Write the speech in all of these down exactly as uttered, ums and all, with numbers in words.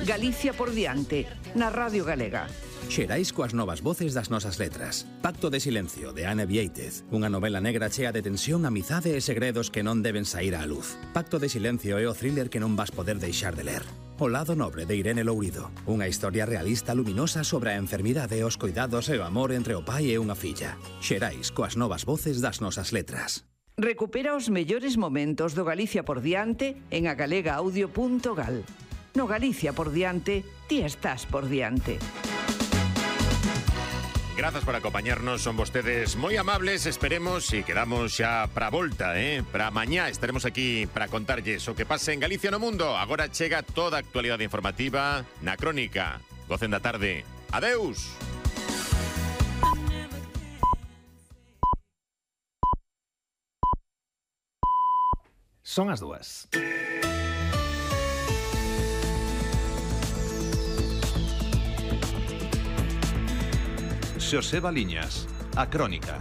Galicia por diante, na Radio Galega. Xerais coas novas voces das nosas letras. Pacto de silencio, de Ana Viéitez. Unha novela negra chea de tensión, amizade e segredos que non deben sair á luz. Pacto de silencio é o thriller que non vas poder deixar de ler. O lado nobre de Irene Lourido. Unha historia realista luminosa sobre a enfermidade, os cuidados e o amor entre o pai e unha filla. Xerais coas novas voces das nosas letras. Recupera os mellores momentos do Galicia por diante en agalegaaudio punto gal. No Galicia por diante, ti estás por diante. Grazas por acompañarnos, son vostedes moi amables. Esperemos e quedamos xa pra volta, eh? Pra mañá estaremos aquí para contarlles o que pase en Galicia no mundo. Agora chega toda a actualidade informativa na Crónica. Gocen da tarde. Adeus. Son as dúas. Xosé Baliñas, a Crónica.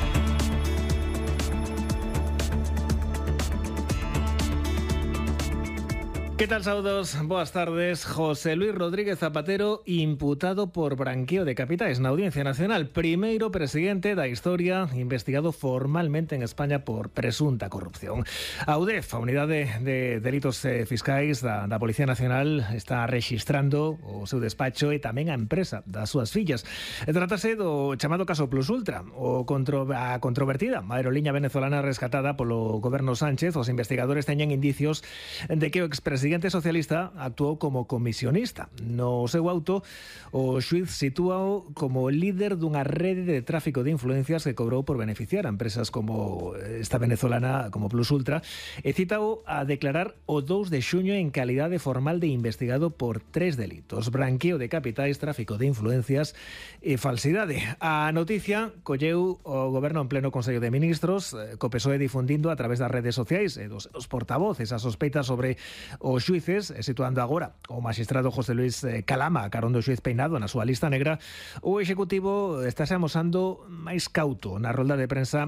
¿Qué tal, saudos? Boas tardes. José Luis Rodríguez Zapatero, imputado por branqueo de capitais na Audiencia Nacional. Primeiro presidente da historia investigado formalmente en España por presunta corrupción. A UDEF, a Unidade de Delitos Fiscais da, da Policía Nacional, está rexistrando o seu despacho e tamén a empresa das súas fillas. Trátase do chamado caso Plus Ultra, o contro, a controvertida aeroliña venezolana rescatada polo goberno Sánchez. Os investigadores teñen indicios de que o expresidente socialista actuou como comisionista. No seu auto, o xuiz sitúao como líder dunha rede de tráfico de influencias que cobrou por beneficiar a empresas como esta venezolana, como Plus Ultra, e citao a declarar o dous de xuño en calidade formal de investigado por tres delitos: branqueo de capitais, tráfico de influencias e falsidade. A noticia colleu o goberno en pleno Consello de Ministros, co P S O E difundindo a través das redes sociais e dos, dos portavoces a sospeitas sobre o xuíces, situando agora o magistrado José Luis Calama, carón do xuíz Peinado, na súa lista negra. O Executivo está se amosando máis cauto na rolda de prensa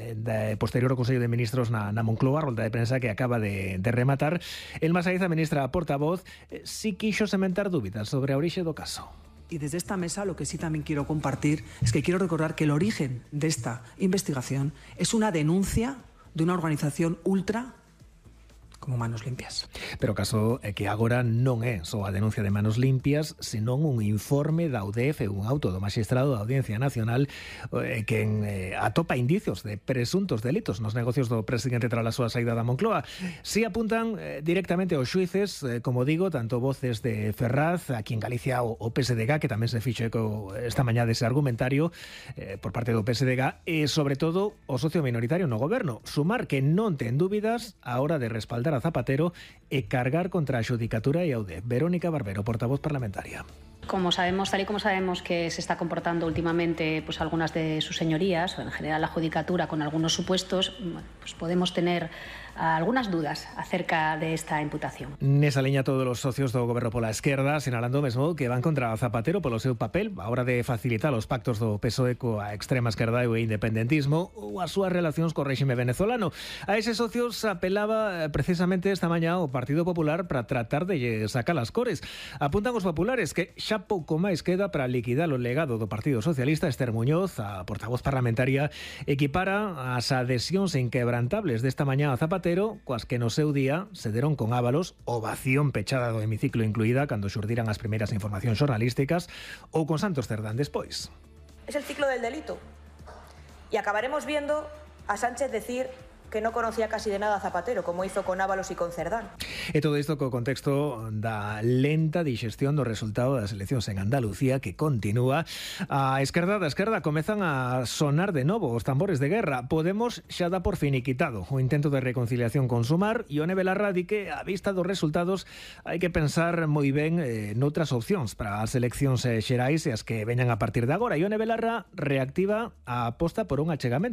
de posterior ao Consello de Ministros na, na Moncloa, rolda de prensa que acaba de, de rematar. El Masaiza, ministra portavoz, si quixo sementar dúbidas sobre a orixe do caso. Y desde esta mesa lo que sí también quiero compartir es que quiero recordar que el origen de esta investigación es una denuncia de una organización ultra como Manos Limpias. Pero o caso é que agora non é só a denuncia de Manos Limpias, senón un informe da U D E F, un auto do magistrado da Audiencia Nacional eh, que eh, atopa indicios de presuntos delitos nos negocios do presidente tras a súa saída da Moncloa. Si apuntan eh, directamente aos xuíces, eh, como digo, tanto voces de Ferraz, aquí en Galicia o, o P S D G, que tamén se fixo eco esta mañá dese argumentario eh, por parte do P S D G, e sobre todo o socio minoritario no goberno. Sumar que non ten dúbidas a hora de respaldar a Zapatero e cargar contra a xudicatura e a U D E F. Verónica Barbero, portavoz parlamentaria. Como sabemos, tal y como sabemos que se está comportando últimamente pues algunas de sus señorías, o en general la judicatura con algunos supuestos, pues podemos tener algunas dudas acerca de esta imputación. Nesa liña, todos os socios do goberno pola esquerda sinalando mesmo que van contra Zapatero polo seu papel a hora de facilitar os pactos do P S O E coa extrema esquerda e o independentismo ou as súas relacións co réxime venezolano. A eses socios apelaba precisamente esta mañá o Partido Popular para tratar de sacar as cores. Apuntan os populares que xa pouco máis queda para liquidar o legado do Partido Socialista. Esther Muñoz, a portavoz parlamentaria, equipara as adhesións inquebrantables desta mañá a Zapatero, coas que no seu día se deron con Ábalos, ovación pechada do hemiciclo incluída cando xurdiran as primeiras informacións xornalísticas, ou con Santos Cerdán despois. Es el ciclo del delito. Y acabaremos viendo a Sánchez decir que no conocía casi de nada a Zapatero, como hizo con Ábalos y con Cerdán. E todo isto co contexto da lenta digestión do resultado das eleccións en Andalucía, que continúa. A esquerda da esquerda comezan a sonar de novo os tambores de guerra. Podemos xa dá por finiquitado o intento de reconciliación con Sumar, e Ione Belarra di que, a vista dos resultados, hai que pensar moi ben eh, noutras opcións para as eleccións eh, xerais e as que veñan a partir de agora. Ione Belarra reactiva a aposta por un achegamento